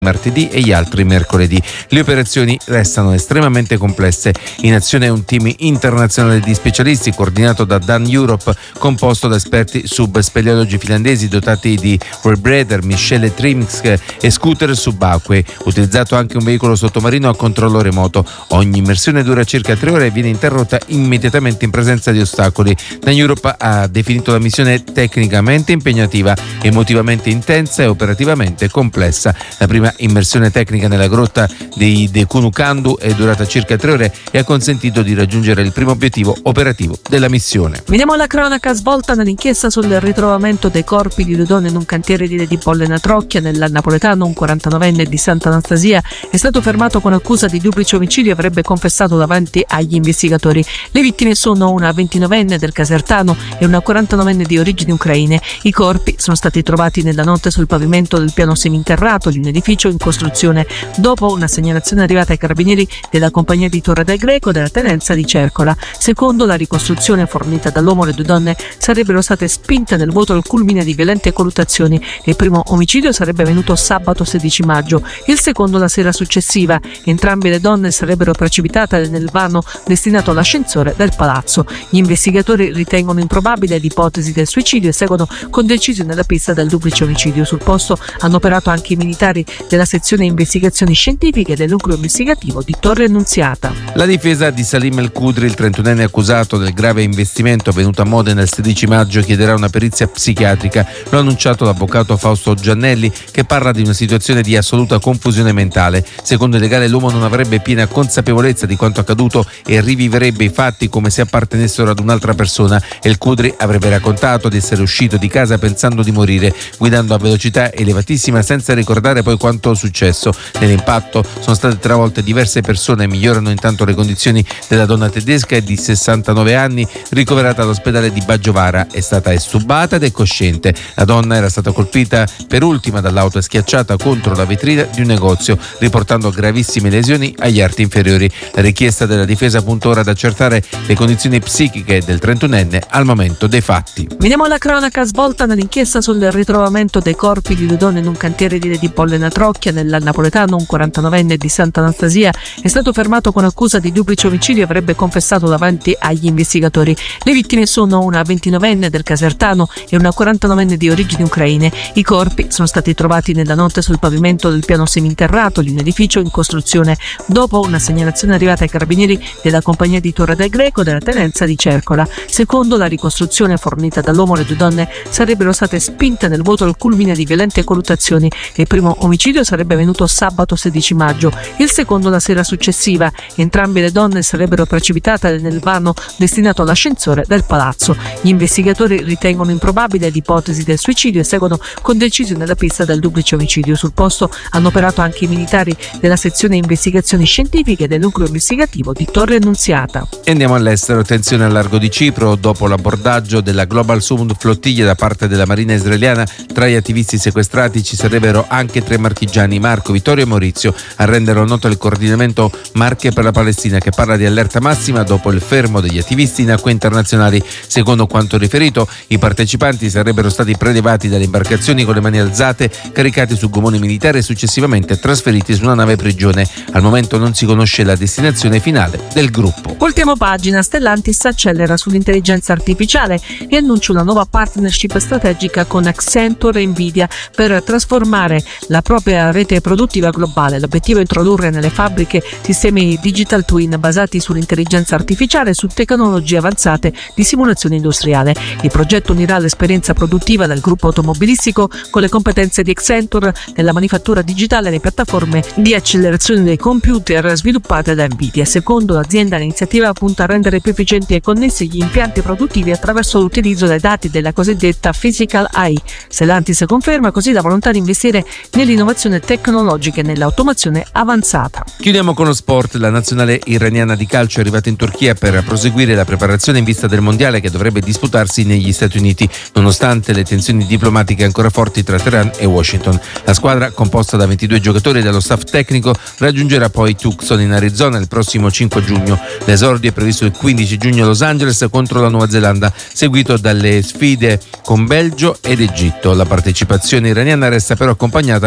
martedì e gli altri mercoledì. Le operazioni restano estremamente complesse. In azione è un team internazionale di specialisti coordinato da Dan Europe, composto da esperti subspeleologi finlandesi dotati di rebreather, miscele Trimsk e scooter subacquei. Utilizzato anche un veicolo sottomarino a controllo remoto. Ogni immersione dura circa 3 ore e viene interrotta immediatamente in presenza di ostacoli. Dan Europe ha definito la missione tecnicamente impegnativa, emotivamente intensa e operativamente complessa. La prima immersione tecnica nella grotta di Dekunukandu è durata circa 3 ore e ha consentito di raggiungere il primo obiettivo operativo della missione. Vediamo la cronaca svolta nell'inchiesta sul ritrovamento dei corpi di 2 donne in un cantiere di Pollena Trocchia. Nel napoletano un 49enne di Sant'Anastasia è stato fermato con accusa di duplice omicidio e avrebbe confessato davanti agli investigatori. Le vittime sono una 29enne del Casertano e una 49enne di origini ucraine. I corpi sono stati trovati nella notte sul pavimento del piano seminterrato di un edificio in costruzione, dopo una segnalazione arrivata ai carabinieri della compagnia di Torre del Greco della tenenza di Cercola. Secondo la ricostruzione fornita dall'uomo, le 2 donne sarebbero state spinte nel vuoto al culmine di violente colluttazioni. Il primo omicidio sarebbe avvenuto sabato 16 maggio, il secondo la sera successiva. Entrambe le donne sarebbero precipitate nel vano destinato all'ascensore del palazzo. Gli investigatori ritengono improbabile l'ipotesi del suicidio e seguono con decisione la pista del duplice omicidio. Sul posto hanno operato anche i militari della sezione investigazioni scientifiche del nucleo investigativo di Torre Annunziata. La difesa di Salim El Kudri, il 31enne accusato del grave investimento avvenuto a Modena il 16 maggio, chiederà una perizia psichiatrica. Lo ha annunciato l'avvocato Fausto Giannelli, che parla di una situazione di assoluta confusione mentale. Secondo il legale, l'uomo non avrebbe piena consapevolezza di quanto accaduto e riviverebbe i fatti come se appartenessero ad un'altra persona. El Kudri avrebbe raccontato di essere uscito di casa pensando di morire, guidando a velocità elevatissima senza ricordare poi quanto successo. Nell'impatto sono state travolte diverse persone. Migliorano intanto le condizioni della donna tedesca di 69 anni, ricoverata all'ospedale di Baggiovara. È stata estubata ed è cosciente. La donna era stata colpita per ultima dall'auto e schiacciata contro la vetrina di un negozio, riportando gravissime lesioni agli arti inferiori. La richiesta della difesa punta ora ad accertare le condizioni psichiche del 31enne al momento dei fatti. Vediamo la cronaca svolta nell'inchiesta sul ritrovamento dei corpi di 2 donne in un cantiere di Pollena Trocchia. Nel napoletano un 49enne di Sant'Anastasia è stato fermato con accusa di duplice omicidio e avrebbe confessato davanti agli investigatori. Le vittime sono una 29enne del Casertano e una 49enne di origini ucraine. I corpi sono stati trovati nella notte sul pavimento del piano seminterrato di un edificio in costruzione, dopo una segnalazione arrivata ai carabinieri della compagnia di Torre del Greco della tenenza di Cercola. Secondo la ricostruzione fornita dall'uomo, le 2 donne sarebbero state spinte nel vuoto al culmine di violente colluttazioni. Il primo omicidio sarebbe avvenuto sabato 16 maggio, il secondo la sera successiva. Entrambe le donne sarebbero precipitate nel vano destinato all'ascensore del palazzo. Gli investigatori ritengono improbabile l'ipotesi del suicidio e seguono con decisione la pista del duplice omicidio. Sul posto hanno operato anche i militari della sezione investigazioni scientifiche del nucleo investigativo di Torre Annunziata. E andiamo all'estero. Tensione al largo di Cipro dopo l'abbordaggio della Global Sumud flottiglia da parte della marina israeliana. Tra gli attivisti sequestrati ci sarebbero anche 3 marchigiani, Marco, Vittorio e Maurizio. A renderlo noto il coordinamento Marche per la Palestina, che parla di allerta massima dopo il fermo degli attivisti in acque internazionali. Secondo quanto riferito, i partecipanti sarebbero stati prelevati dalle imbarcazioni con le mani alzate, caricati su gommoni militari e successivamente trasferiti su una nave prigione. Al momento non si conosce la destinazione finale del gruppo. Ultima pagina. Stellantis accelera sull'intelligenza artificiale e annuncia una nuova partnership strategica con Accenture e Nvidia per trasformare la propria rete produttiva globale. L'obiettivo è introdurre nelle fabbriche sistemi digital twin basati sull'intelligenza artificiale e su tecnologie avanzate di simulazione industriale. Il progetto unirà l'esperienza produttiva del gruppo automobilistico con le competenze di Accenture nella manifattura digitale e le piattaforme di accelerazione dei computer sviluppate da Nvidia. Secondo l'azienda, l'iniziativa punta a rendere più efficienti e connessi gli impianti produttivi attraverso l'utilizzo dei dati della cosiddetta Physical AI. Stellantis conferma così la volontà di investire nell'innovazione tecnologica e nell'automazione avanzata. Chiudiamo con lo sport. La nazionale iraniana di calcio è arrivata in Turchia per proseguire la preparazione in vista del mondiale che dovrebbe disputarsi negli Stati Uniti, nonostante le tensioni diplomatiche ancora forti tra Teheran e Washington. La squadra, composta da 22 giocatori e dallo staff tecnico, raggiungerà poi Tucson in Arizona il prossimo 5 giugno. L'esordio è previsto il 15 giugno a Los Angeles contro la Nuova Zelanda, seguito dalle sfide con Belgio ed Egitto. La partecipazione iraniana resta però accompagnata da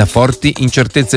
forti incertezze